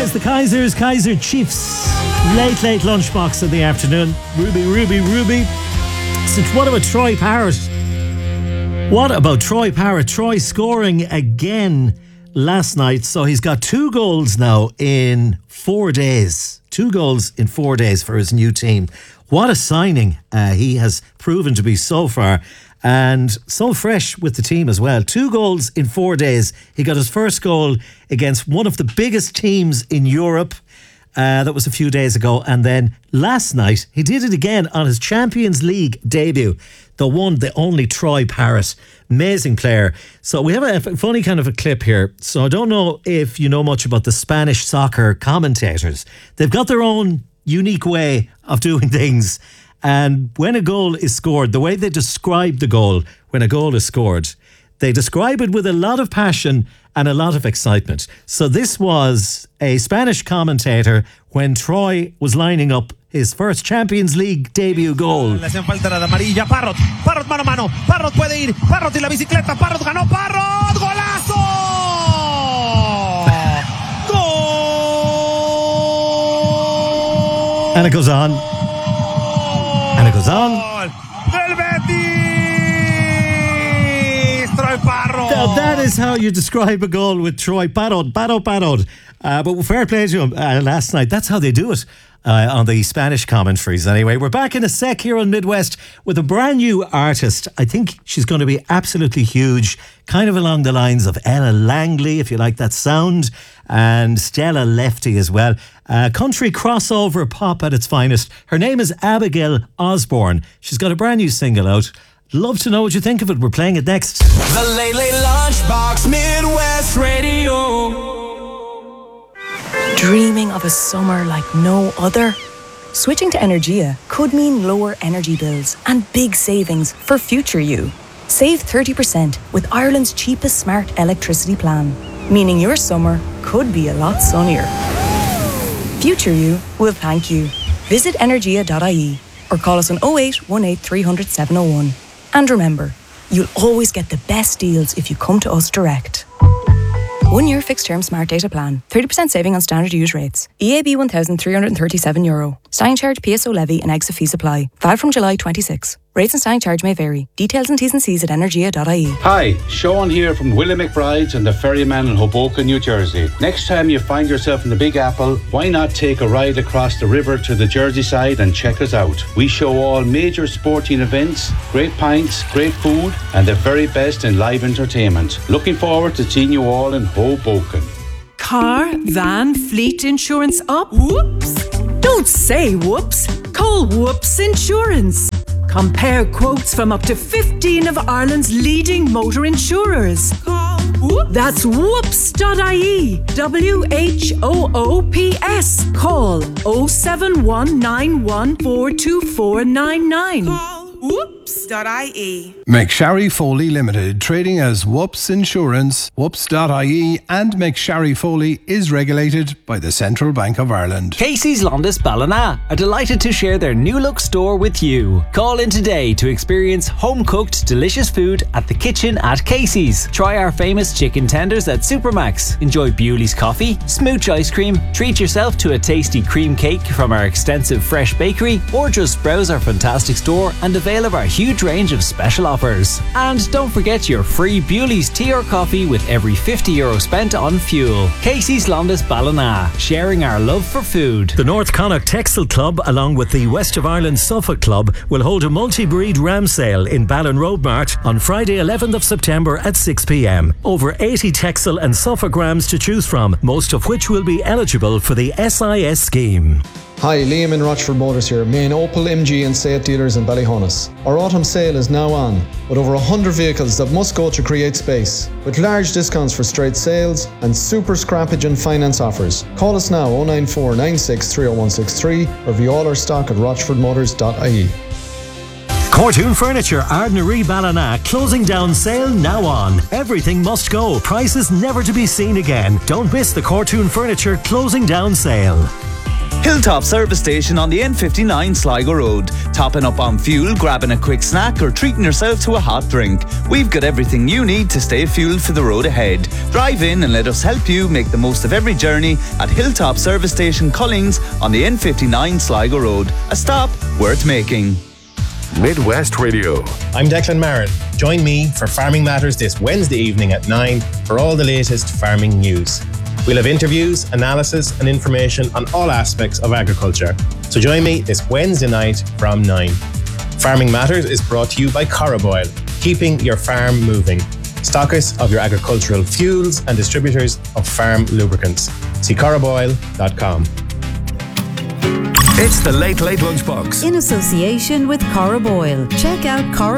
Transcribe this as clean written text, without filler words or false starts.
was the Kaiser Chiefs late lunchbox in the afternoon. Ruby. So what about Troy Parrott? Troy scoring again last night. So he's got 2 goals now in 4 days. 2 goals in 4 days for his new team. What a signing he has proven to be so far. And so fresh with the team as well. 2 goals in 4 days. He got his first goal against one of the biggest teams in Europe. That was a few days ago. And then last night, he did it again on his Champions League debut. The only Troy Parrott. Amazing player. So we have a funny kind of a clip here. So I don't know if you know much about the Spanish soccer commentators. They've got their own unique way of doing things. And when a goal is scored, the way they describe the goal when a goal is scored, they describe it with a lot of passion and a lot of excitement. So this was a Spanish commentator when Troy was lining up his first Champions League debut goal. Le hacen falta la amarilla. Parrott mano a mano. Parrott puede ir. Parrott y la bicicleta. Parrott ganó. Parrott. ¡Golazo! ¡Gol! And it goes on. And it goes on. Del Betis! Troy Parrott! Now that is how you describe a goal with Troy Parrott. But fair play to him last night. That's how they do it on the Spanish commentaries. Anyway, we're back in a sec here on Midwest with a brand new artist. I think she's going to be absolutely huge, kind of along the lines of Ella Langley, if you like that sound, and Stella Lefty as well. Country crossover pop at its finest. Her name is Abigail Osborne. She's got a brand new single out. Love to know what you think of it. We're playing it next. The Late Lunchbox Midwest Radio. Dreaming of a summer like no other? Switching to Energia could mean lower energy bills and big savings for future you. Save 30% with Ireland's cheapest smart electricity plan, meaning your summer could be a lot sunnier. Future you will thank you. Visit energia.ie or call us on 08 18 300 701. And remember, you'll always get the best deals if you come to us direct. 1 year fixed term smart data plan. 30% saving on standard use rates. EAB €1,337. Standing charge, PSO levy and exit fees apply. Valid from July 26. Rates and standing charge may vary. Details and T's and C's at energia.ie. Hi, Sean here from Willie McBride's and the Ferryman in Hoboken, New Jersey. Next time you find yourself in the Big Apple, why not take a ride across the river to the Jersey side and check us out? We show all major sporting events, great pints, great food, and the very best in live entertainment. Looking forward to seeing you all in Hoboken. Car, van, fleet insurance up? Whoops! Don't say whoops. Call Whoops Insurance. Compare quotes from up to 15 of Ireland's leading motor insurers. Call Whoops. That's whoops.ie. WHOOPS. Call 07191424499. Call whoops.ie. McSharry Foley Limited, trading as Whoops Insurance, whoops.ie, and McSharry Foley is regulated by the Central Bank of Ireland. Casey's Londis Ballina are delighted to share their new look store with you. Call in today to experience home-cooked delicious food at the kitchen at Casey's. Try our famous chicken tenders at Supermax. Enjoy Bewley's coffee, smooch ice cream, treat yourself to a tasty cream cake from our extensive fresh bakery, or just browse our fantastic store and avail of our huge range of special offers. And don't forget your free Bewley's tea or coffee with every €50 spent on fuel. Casey's Londis Ballina, sharing our love for food. The North Connacht Textile Club, along with the West of Ireland Suffolk Club, will hold a multi-breed ram sale in Ballon Road Mart on Friday 11th of September at 6 p.m. Over 80 Textile and Suffolk rams to choose from, most of which will be eligible for the SIS scheme. Hi, Liam in Rochford Motors here, main Opel, MG and Seat dealers in Ballyhonus. Our autumn sale is now on, with over 100 vehicles that must go to create space, with large discounts for straight sales and super scrappage and finance offers. Call us now 094 96 30163 or view all our stock at rochfordmotors.ie. Cortoon Furniture, Ardnaree Ballina, closing down sale now on. Everything must go, prices never to be seen again. Don't miss the Cortoon Furniture closing down sale. Hilltop Service Station on the N59 Sligo Road. Topping up on fuel, grabbing a quick snack or treating yourself to a hot drink. We've got everything you need to stay fueled for the road ahead. Drive in and let us help you make the most of every journey at Hilltop Service Station Cullings on the N59 Sligo Road. A stop worth making. Midwest Radio. I'm Declan Marin. Join me for Farming Matters this Wednesday evening at 9 for all the latest farming news. We'll have interviews, analysis and information on all aspects of agriculture. So join me this Wednesday night from 9. Farming Matters is brought to you by Coroboil, keeping your farm moving. Stockists of your agricultural fuels and distributors of farm lubricants. See coroboil.com. It's the Late Late Lunchbox. In association with Coroboil. Check out Coroboil.